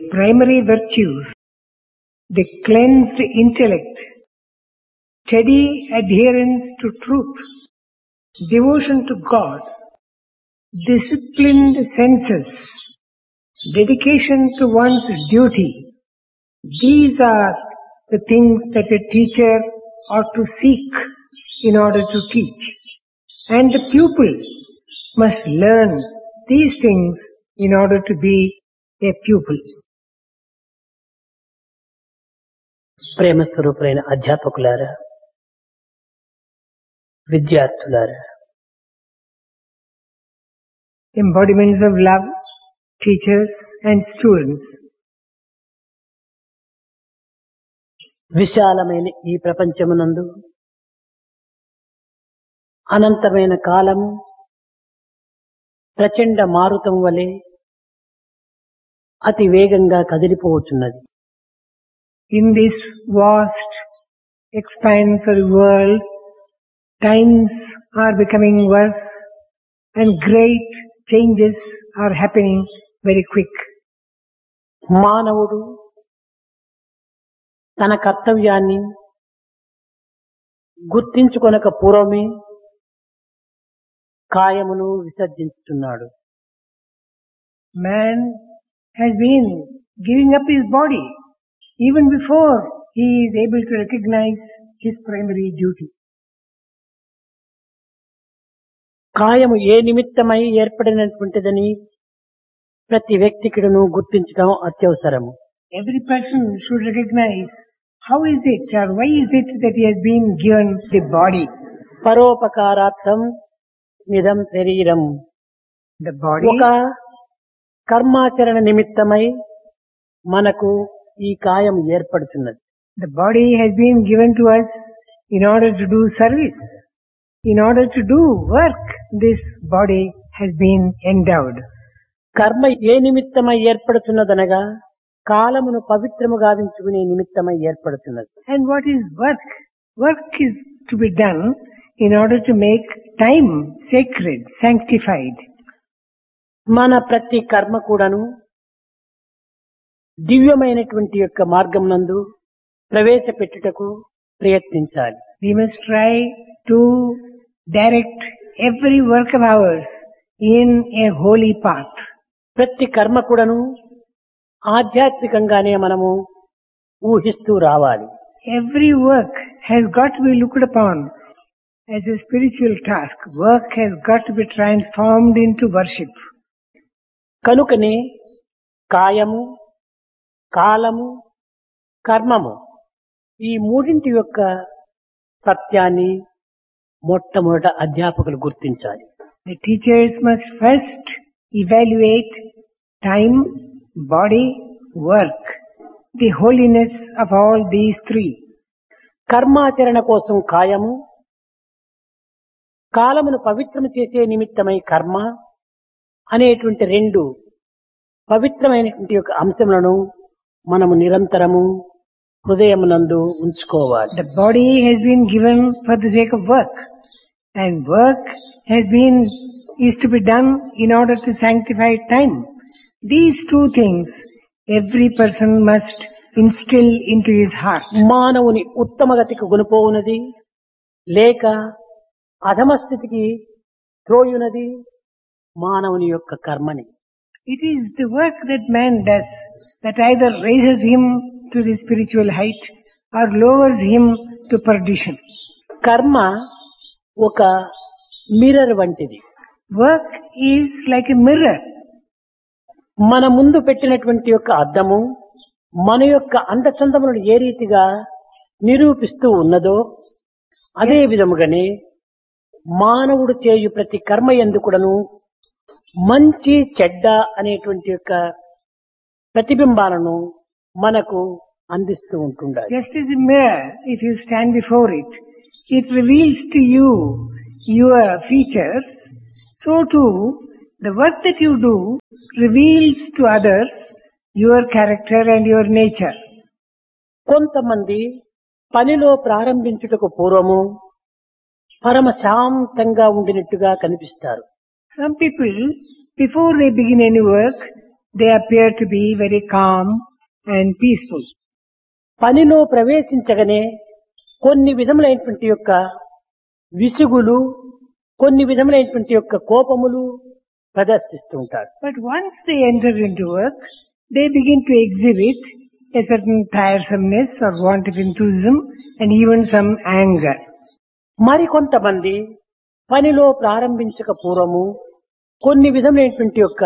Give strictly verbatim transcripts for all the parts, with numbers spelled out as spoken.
primary virtues, the cleansed intellect, steady adherence to truth, devotion to God, disciplined senses, dedication to one's duty. These are the things that a teacher ought to seek in order to teach. And the pupil must learn these things in order to be a pupil. ప్రేమ స్వరూపులైన అధ్యాపకులారా, విద్యార్థులారా, embodiments of love, teachers and students. విశాలమైన ఈ ప్రపంచమునందు అనంతమైన కాలము ప్రచండ మారుతం వలె అతి వేగంగా కదిలిపోవచ్చున్నది. In this vast expanse of the world, times are becoming worse and great changes are happening very quick. మానవుడు తన కర్తవ్యాన్ని గుర్తించుకొనక పూర్వమే కాయమును విసర్జించుతున్నాడు. Man has been giving up his body even before he is able to recognize his primary duty. కాయము ఏ నిమిత్తమై ఏర్పడినటువంటిదని ప్రతి వ్యక్తికిడను గుర్తించడం అత్యవసరము. Every person should recognize how is it or why is it that he has been given the body. పరోపకారార్థం నిదం శరీరం. The body, ఒక కర్మాచరణ నిమిత్తమై మనకు ఈ కాయం ఏర్పడుతున్నది. the body has been given to us in order to do service. In order to do work, this body has been endowed. కర్మ ఏ నిమిత్తమై ఏర్పడుతున్నదనగా కాలమును పవిత్రము గావించుకునే నిమిత్తమై ఏర్పడుతున్నది. And what is work? Work is to be done in order to make time sacred, sanctified. మన ప్రతి కర్మ కూడాను దివ్యమైనటువంటి యొక్క మార్గమునందు ప్రవేశపెట్టుటకు ప్రయత్నించాలి. We must try to direct every work of ours in a holy path. ప్రతి కర్మ కూడాను ఆధ్యాత్మికంగానే మనము ఊహిస్తూ రావాలి. Every work has got to be looked upon as a spiritual task. Work has got to be transformed into worship. కనుకనే కాయము, కాలము, కర్మము ఈ మూడింటి యొక్క సత్యాన్ని మొట్టమొదట అధ్యాపకులు గుర్తించాలి. The teachers must first evaluate time, body, work, the holiness of all these three. కర్మాచరణ కోసం కాయము, కాలమును పవిత్రము చేసే నిమిత్తమై కర్మ అనేటువంటి రెండు పవిత్రమైనటువంటి యొక్క అంశములను మనము నిరంతరము హృదయమునందు ఉంచుకోవాలి. The body has been given for the sake of work, and work has been is to be done in order to sanctify time. These two things every person must instill into his heart. మానవుని ఉత్తమగతికి గుణపోవునది లేక అధమస్థితికి త్రోయునది మానవుని యొక్క కర్మని. It is the work that man does that either raises him to the spiritual height or lowers him to perdition. కర్మ ఒక mirror వంటిది. Work is like a mirror. మన ముందు పెట్టినటువంటి యొక్క అద్దము మన యొక్క అందచందములను ఏ రీతిగా నిరూపిస్తూ ఉన్నదో అదే విధముగానే మానవుడు చేయు ప్రతి కర్మ యందుకుడను మంచి చెడ్డ అనేటువంటి యొక్క ప్రతిబింబాలను మనకు అందిస్తూ ఉంటుండాలి. Just as a mirror, if you stand before it, it reveals to you your features. So too, the work that you do reveals to others your character and your nature. కొంతమంది పనిలో ప్రారంభించుటకు పూర్వము పరమ శాంతంగా ఉండినట్టుగా కనిపిస్తారు. Some people, before they begin any work, they appear to be very calm and peaceful. పనిలో ప్రవేశించగానే కొన్ని విధములైనటువంటి యొక్క విసుగులు, కొన్ని విధములైనటువంటి యొక్క కోపములు ప్రదర్శిస్తూ ఉంటారు. But once they enter into work, they begin to exhibit a certain tiresomeness or want of enthusiasm and even some anger. మరికొంతమంది పనిలో ప్రారంభించక పూర్వము కొన్ని విధమైనటువంటి యొక్క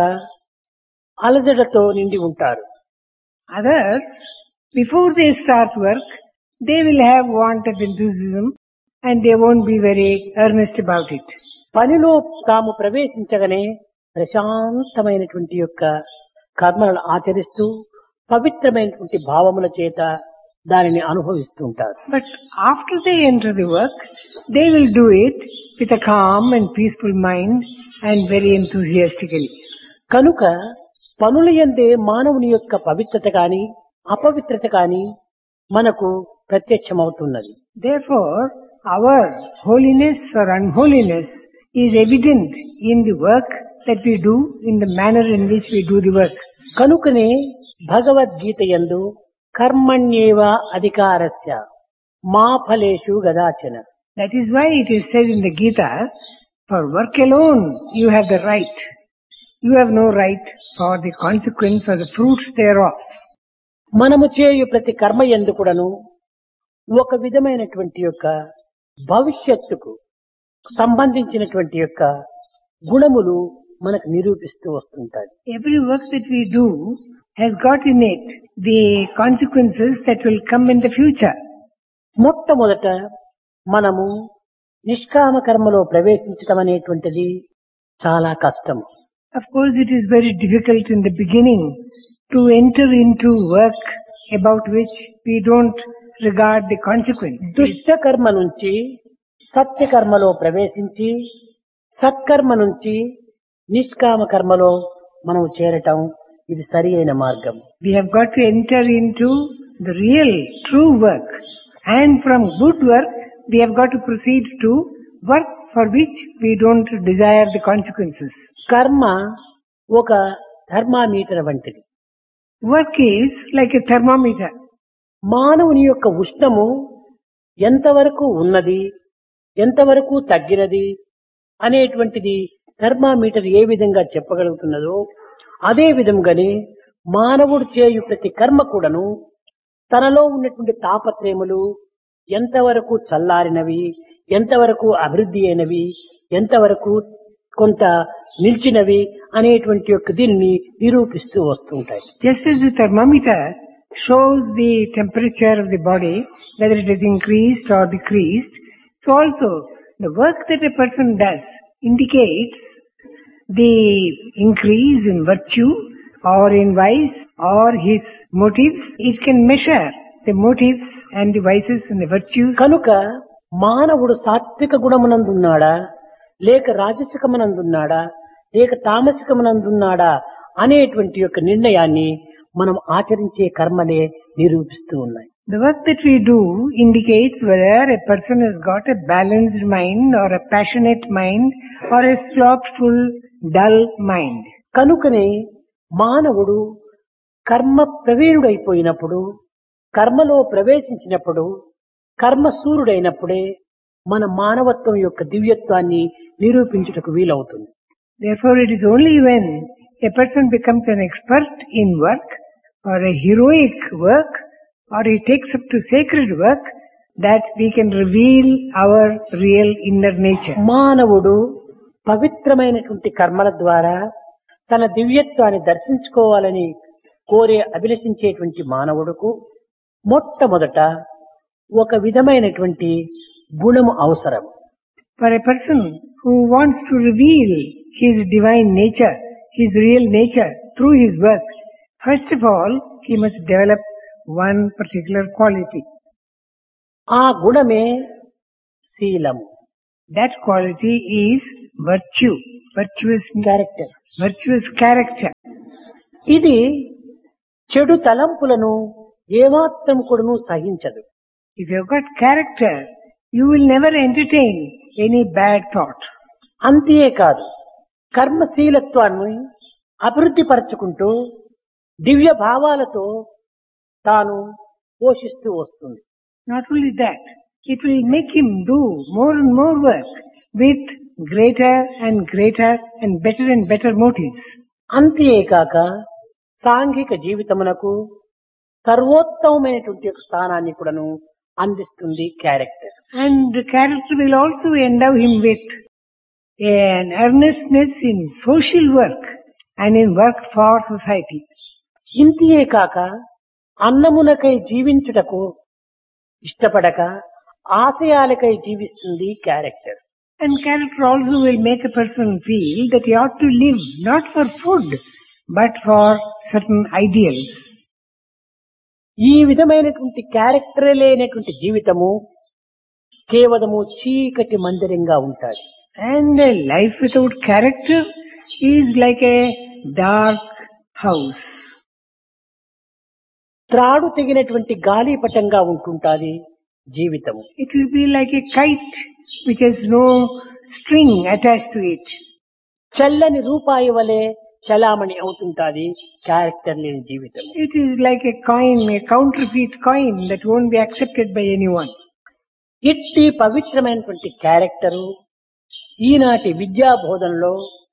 అలజడతో నిండి ఉంటారు. Others, before they start work, they will have want of enthusiasm and they won't be very earnest about it. పనిలో తాము ప్రవేశించగానే ప్రశాంతమైనటువంటి యొక్క కర్మలను ఆచరిస్తూ పవిత్రమైనటువంటి భావముల చేత దానిని అనుభవిస్తూ ఉంటారు. But after they enter the work, they will do it with a calm and peaceful mind and very enthusiastically. కనుక పనుల యందే మానవుని యొక్క పవిత్రత కాని అపవిత్రత కాని మనకు ప్రత్యక్షమవుతున్నది. Therefore, our holiness or unholiness is evident in the work that we do, in the manner in which we do the work. కనుకనే భగవద్గీత యందు కర్మణ్యేవ అధికారస్య మా ఫలేషు గదాచన. That is why it is said in the Gita, for work alone you have the right. You have no right for the consequence or the fruits thereof. మనము చేయు ప్రతి కర్మ యందు కూడాను ఒక విధమైనటువంటి యొక్క భవిష్యత్తుకు సంబంధించినటువంటి యొక్క గుణములు మనకు నిరూపిస్తూ వస్తుంటాయి. Every work that we do has got in it the consequences that will come in the future. మొట్టమొదట మనము నిష్కామ కర్మలో ప్రవేశించడం అనేటువంటిది చాలా కష్టం. Of course, it is very difficult in the beginning to enter into work about which we don't regard the consequence. దుష్ట కర్మ నుంచి సత్య కర్మలో ప్రవేశించి సత్కర్మ నుంచి నిష్కామ కర్మలో మనం చేరటం ఇది సరి అయిన మార్గం. We have got to enter into the real, true work. And from good work, we have got to proceed to work for which we don't desire the consequences. కర్మ ఒక థర్మామీటర్ వంటిది. Work is like a thermometer. మానవుని యొక్క ఉష్ణము ఎంతవరకు ఉన్నది, ఎంతవరకు తగ్గినది అనేటువంటిది thermometer ఏ విధంగా చెప్పగలుగుతున్నదో అదే విధంగానే మానవుడు చేయు ప్రతి కర్మ కూడాను తనలో ఉన్నటువంటి తాపత్రయములు ఎంతవరకు చల్లారినవి, ఎంతవరకు అభివృద్ధి అయినవి, ఎంతవరకు కొంత నిలిచినవి అనేటువంటి యొక్క దీనిని నిరూపిస్తూ వస్తుంటాయి. Just as the thermometer shows the temperature of the body, whether it has increased or decreased, so also the work that a person does indicates the increase in virtue or in vice or his motives. It can measure the motives and the vices and the virtues. కనుక మానవుడు సాత్విక గుణమునందున్నాడా, లేక రాజసికమునందున్నాడా, లేక తామసికమునందున్నాడా అనేటువంటి యొక్క నిర్ణయాన్ని మనం ఆచరించే కర్మలే నిరూపిస్తూ ఉన్నాయి. The work that we do indicates whether a person has got a balanced mind or a passionate mind or a slothful, dull mind. కనుకనే మానవుడు కర్మ ప్రవీణుడైపోయినప్పుడు, కర్మలో ప్రవేశించినప్పుడు, కర్మసూరుడైనప్పుడే మన మానవత్వం యొక్క దివ్యత్వాన్ని నిరూపించుటకు వీలవుతుంది. Therefore, it is only when a person becomes an expert in work or a heroic work or he takes up to sacred work that we can reveal our real inner nature. మానవుడు పవిత్రమైనటువంటి కర్మల ద్వారా తన దివ్యత్వాన్ని దర్శించుకోవాలని కోరే అభిలషించేటువంటి మానవుడుకు మొట్టమొదట ఒక విధమైనటువంటి గుణము అవసరం. For a person who wants to reveal his divine nature, his real nature through his work, first of all, he must develop one particular quality. ఆ గుణమే శీలము. That quality is virtue, virtuous character. virtuous character. ఇది చెడు తలంపులను ఏమాత్రం కూడాను సహించదు. If you've got character, you will never entertain any bad thought. అంతేకాదు కర్మశీలత్వాన్ని అభివృద్ధి పరచుకుంటూ దివ్య భావాలతో తాను పోషిస్తూ వస్తుంది. Not only that, it will make him do more and more work with greater and greater and better and better motives. అంతేకాక సాంఘిక జీవితమునకు సర్వోత్తమమైనటువంటి ఒక స్థానాన్ని కూడాను అందిస్తుంది character. And the character will also endow him with an earnestness in social work and in work for society. ఇంతే కాక అన్నమునకై జీవించుటకు ఇష్టపడక ఆశయాలకై జీవిస్తుంది character. And character also will make a person feel that he ought to live not for food but for certain ideals. ఈ విధమైనటువంటి character లేనటువంటి జీవితము కేవలము చీకటి మందిరంగా ఉంటాది. And a life without character is like a dark house. త్రాడు తెగినటువంటి గాలిపటంగా ఉంటుంటాది జీవితము. It will be like a kite which has no string attached to it. చల్లని రూపాయి వలె చలామణి అవుతుంటాది క్యారెక్టర్ లేని జీవితం. It is like a coin, a counterfeit coin that won't be accepted by anyone. ఇట్టి పవిత్రమైనటువంటి క్యారెక్టరు ఈనాటి విద్యా బోధనలో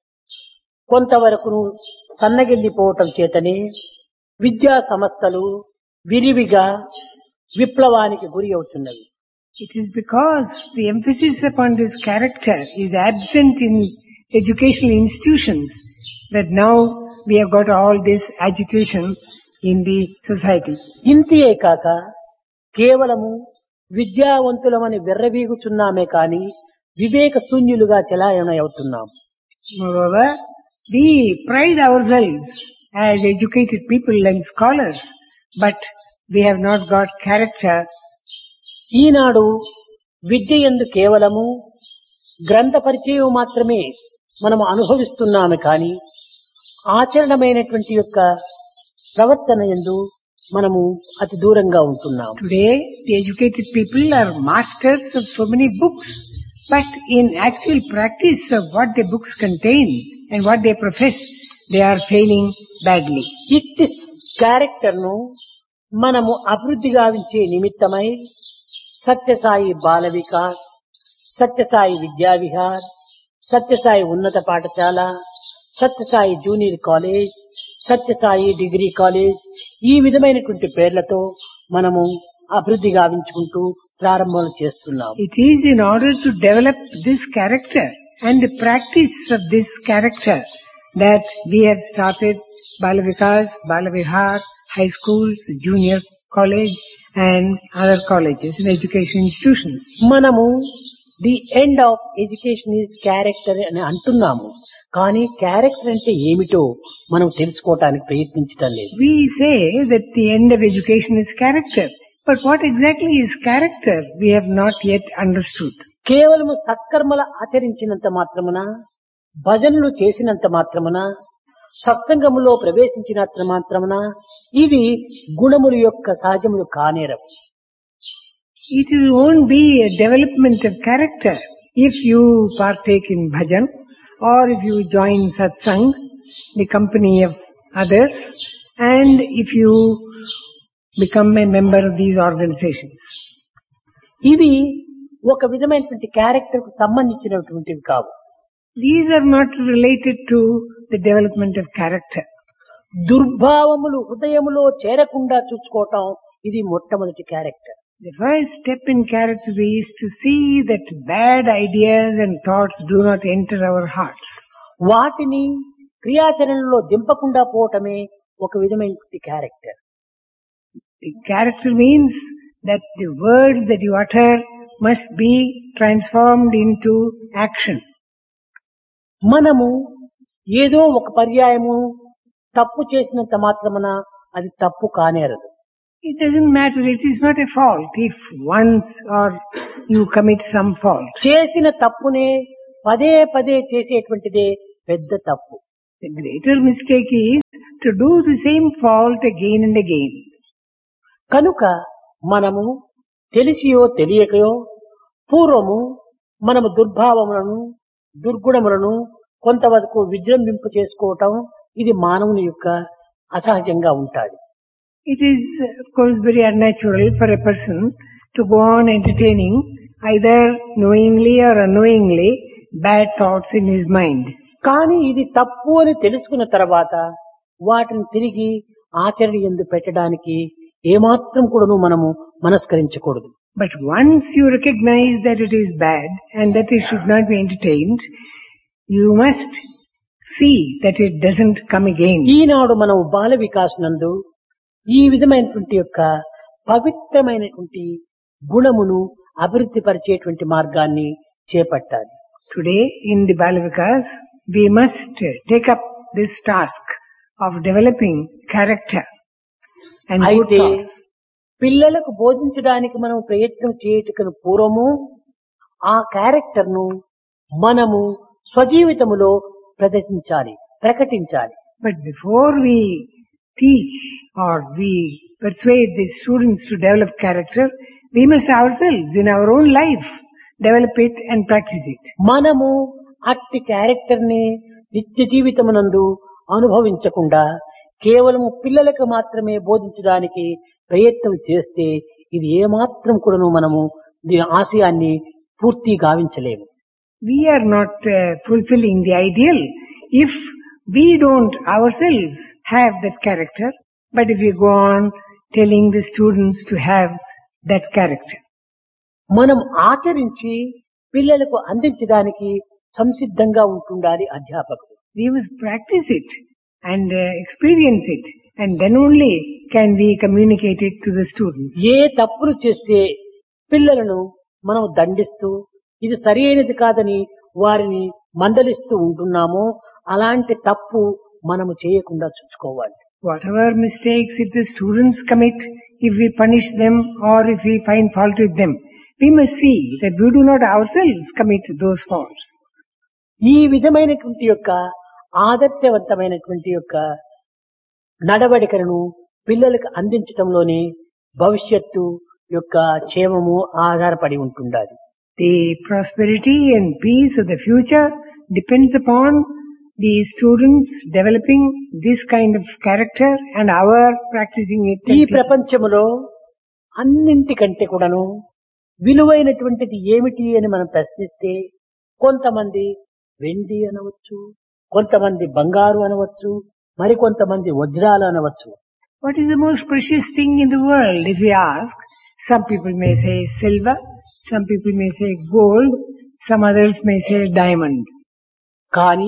కొంతవరకు సన్నగిల్లిపోవటం చేతనే విద్యా సంస్థలు విరివిగా విప్లవానికి గురి అవుతున్నవి. It is because the emphasis upon this character is absent in educational institutions that now we have got all this agitation in the society. ఇంతే కాక కేవలము విద్యావంతులమని వెర్రవీగుచున్నామే కాని వివేక శూన్యులుగా చలాయణ అవుతున్నాం. Moreover, we pride ourselves as educated people and scholars, but we have not got character. ఈనాడు విద్య యందు కేవలము గ్రంథ పరిచయం మాత్రమే మనము అనుభవిస్తున్నాము కానీ ఆచరణమైనటువంటి యొక్క ప్రవర్తన యందు మనము అతి దూరంగా ఉంటున్నాము. Today, the educated people are masters of so many books, but in actual practice of what the books contain and what they profess, they are failing badly. ఇట్టి క్యారెక్టర్ ను మనము అభివృద్ధి గావించే నిమిత్తమై సత్యసాయి బాల వికాస్, సత్యసాయి విద్యా విహార్, సత్యసాయి ఉన్నత పాఠశాల, Sathya Sai junior college, Sathya Sai degree college ఈ విధమైనటువంటి పేర్లతో మనము అభివృద్ధి గావించుకుంటూ ప్రారంభం చేస్తున్నాం. It is in order to develop this character and the practice of this character that we have started Bala Vikas, Bala Vihar, high schools, junior college and other colleges and education institutions. మనము the end of education is character అని అంటున్నాము కానీ character అంటే ఏమిటో మనం తెలుసుకోవటానికి ప్రయత్నించటం లేదు. We say that the end of education is character, but what exactly is character we have not yet understood. కేవలము సత్కర్మల ఆచరించినంత మాత్రమున, భజనలు చేసినంత మాత్రమున, సత్సంగములో ప్రవేశించినంత మాత్రమున ఇది గుణముల యొక్క సహజములు కానేరవు. It won't be a development of character if you partake in bhajan or if you join satsang, the company of others, and if you become a member of these organizations. ఇవి ఒక విధమైనటువంటి character కు సంబంధించినటువంటివి కావు. These are not related to the development of character. దుర్భావములు హృదయములో చేరకుండా చూసుకోవటం ఇది మొట్టమొదటి character. The first step in character is to see that bad ideas and thoughts do not enter our hearts. వాటిని క్రియాచరణలో దింపకుండా పోవటమే ఒక విధమైనటువంటి character. The character means that the words that you utter must be transformed into action. మనము ఏదో ఒక పర్యాయము తప్పు చేసినంత మాత్రమున అది తప్పు కానేరదు. It doesn't matter, it is not a fault if once or you commit some fault. చేసిన తప్పునే పదే పదే చేసేటువంటిదే పెద్ద తప్పు. The greater mistake is to do the same fault again and again. కనుక మనము తెలిసియో తెలియకయో పూర్వము మనము దుర్భావములను దుర్గుణములను కొంతవరకు విజృంభింప చేసుకోవటం ఇది మానవుని యొక్క అసహజంగా ఉంటాది. It is, of course, very unnatural for a person to go on entertaining either knowingly or unknowingly bad thoughts in his mind. కానీ ఇది తప్పు అని తెలుసుకున్న తర్వాత వాటిని తిరిగి ఆచరణ యందు పెట్టడానికి ఏమాత్రం కూడాను మనము మనస్కరించకూడదు. But once you recognize that it is bad and that it should not be entertained, you must see that it doesn't come again. ఈనాడు మనం బాల వికాస్ నందు ఈ విధమైనటువంటి యొక్క పవిత్రమైనటువంటి గుణమును అభివృద్ధి పరిచేటువంటి మార్గాన్ని చేపట్టాలి. Today in the Balavikas, we must take up this task of developing character and good అయితే thoughts. పిల్లలకు బోధించడానికి మనం ప్రయత్నం చేయటకు పూర్వము ఆ క్యారెక్టర్ ను మనము స్వజీవితములో ప్రదర్శించాలి, ప్రకటించాలి. But before we teach or we persuade the students to develop character, we must ourselves in our own life develop it and practice it. మనము అట్టి క్యారెక్టర్ ని నిత్య జీవితమునందు అనుభవించకుండా కేవలము పిల్లలకు మాత్రమే బోధించడానికి ప్రయత్నం చేస్తే ఇది ఏమాత్రం కూడాను మనము దీని ఆశయాన్ని పూర్తి గావించలేము. We are not uh, fulfilling the ideal if we don't ourselves have that character, but if we go on telling the students to have that character. మనం ఆచరించి పిల్లలకు అందించడానికి సంసిద్ధంగా ఉంటుండాలి అధ్యాపకుడు. We must practice it and uh, experience it, and then only can we communicate it to the students. ఏ తప్పులు చేస్తే పిల్లలను మనం దండిస్తూ ఇది సరి అయినది కాదని వారిని మందలిస్తూ ఉంటున్నామో అలాంటి తప్పు మనము చేయకుండా చూసుకోవాలి. Whatever mistakes if the students commit, if we punish them or if we find fault with them, we must see that we do not ourselves commit those faults. ఈ విధమైనటువంటి యొక్క ఆదర్శవంతమైనటువంటి యొక్క నడవడికలను పిల్లలకు అందించటంలోనే భవిష్యత్తు యొక్క క్షేమము ఆధారపడి ఉంటుండాలి. The prosperity and peace of the future depends upon the students developing this kind of character and our practicing it. ఈ ప్రపంచములో అన్నింటికంటే కూడాను విలువైనటువంటిది ఏమిటి అని మనం ప్రశ్నిస్తే కొంతమంది వెండి అనవచ్చు, కొంతమంది బంగారు అనవచ్చు, మరి కొంతమంది వజ్రాలు అనవచ్చు. What is the most precious thing in the world? If we ask, some people may say silver, some people may say gold, some others may say diamond. కానీ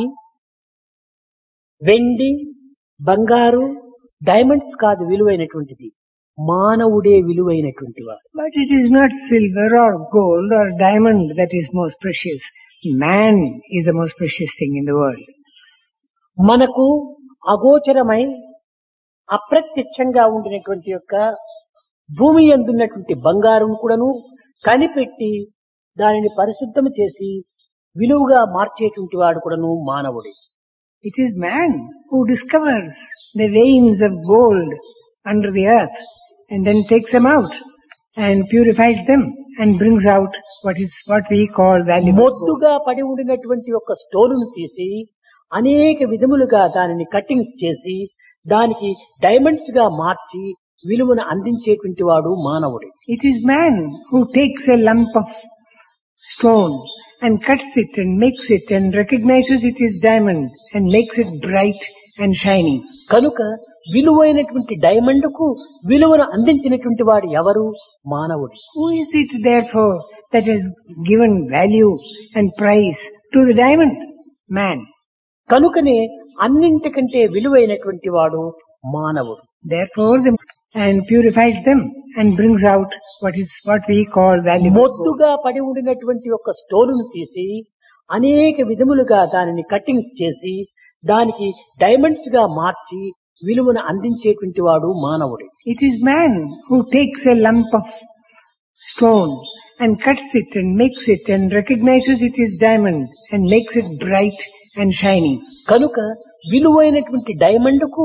వెండి, బంగారు, డైమండ్స్ కాదు విలువైనటువంటిది, మానవుడే విలువైనటువంటి వాడు. But it is not silver or gold or diamond that is most precious. Man is the most precious thing in the world. మనకు అగోచరమై అప్రత్యక్షంగా ఉండినటువంటి యొక్క భూమి యందున్నటువంటి బంగారం కూడాను కనిపెట్టి దానిని పరిశుద్ధం చేసి విలువగా మార్చేటువంటి వాడు కూడాను మానవుడే. It is man who discovers the veins of gold under the earth and then takes them out and purifies them and brings out what is what we call valuable gold. మొత్తుగా పడి ఉండినటువంటి యొక్క స్టోన్ను తీసి అనేక విధములుగా దానిని కట్టింగ్స్ చేసి దానికి diamonds గా మార్చి విలువను అందించేటువంటి వాడు మానవుడే. It is man who takes a lump of stone and cuts it and makes it and recognizes it is diamond and makes it bright and shiny. కనుక విలువైనటువంటి డైమండ్ కు విలువను అందించినటువంటి వాడు ఎవరు? మానవుడు. Who is it therefore that has given value and price to the diamond? Man. కనుకనే అన్నింటికంటే విలువైనటువంటి వాడు మానవుడు. Therefore the and purifies them and brings out what is what we call valuable gold. మొత్తుగా పడి ఉండినటువంటి యొక్క స్టోన్ను తీసి అనేక విధములుగా దానిని కట్టింగ్స్ చేసి దానికి డైమండ్స్ గా మార్చి విలువను అందించేటువంటి వాడు మానవుడే. It is man who takes a lump of stone and cuts it and makes it and recognizes it is diamond and makes it bright and shiny. కనుక విలువైనటువంటి డైమండ్ కు